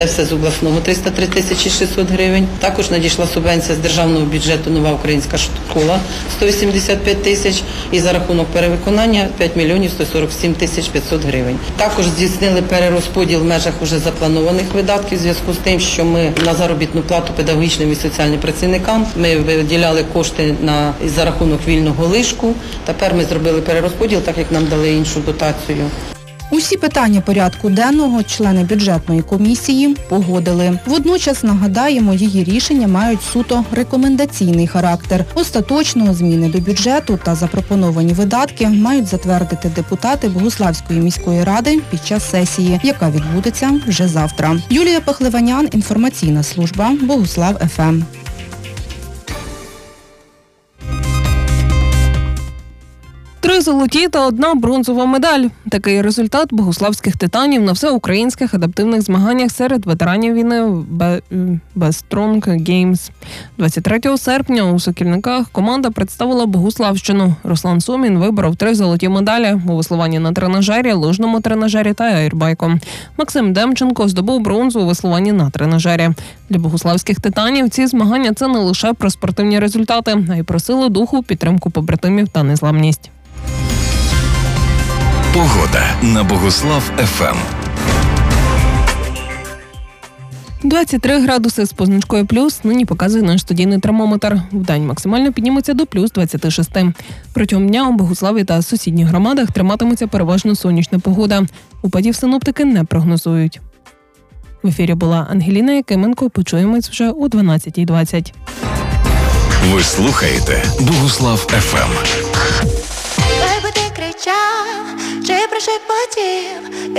Все з обласного 303 тисячі 600 гривень. Також надійшла субвенція з державного бюджету «Нова українська школа» 185 тисяч і за рахунок перевиконання 5 мільйонів 147 тисяч 500 гривень. Також здійснили перерозподіл в межах уже запланованих видатків в зв'язку з тим, що ми на заробітну плату педагогічним і соціальним працівникам ми виділяли кошти за рахунок вільного лишку. Тепер ми зробили перерозподіл, так як нам дали іншу дотацію. Усі питання порядку денного члени бюджетної комісії погодили. Водночас, нагадаємо, її рішення мають суто рекомендаційний характер. Остаточно зміни до бюджету та запропоновані видатки мають затвердити депутати Богуславської міської ради під час сесії, яка відбудеться вже завтра. Юлія Пахливанян, інформаційна служба Богуслав ФМ. 3 золоті та 1 бронзова медаль. Такий результат богуславських титанів на всеукраїнських адаптивних змаганнях серед ветеранів війни Best Strong Games. 23 серпня у Сокільниках команда представила Богуславщину. Руслан Сумін виборов 3 золоті медалі у веслуванні на тренажері, лижному тренажері та аербайку. Максим Демченко здобув бронзу у веслуванні на тренажері. Для богуславських титанів ці змагання – це не лише про спортивні результати, а й про силу духу, підтримку побратимів та незламність. Погода на Богуслав ФМ. 23 градуси з позначкою плюс нині показує наш студійний термометр. Вдень максимально підніметься до плюс 26. Протягом дня у Богуславі та сусідніх громадах триматиметься переважно сонячна погода. Опадів синоптики не прогнозують. В ефірі була Ангеліна Якименко. Почуємось вже о 12:20. Ви слухаєте Богуслав ФМ. Ти кричав, чи прошепотів,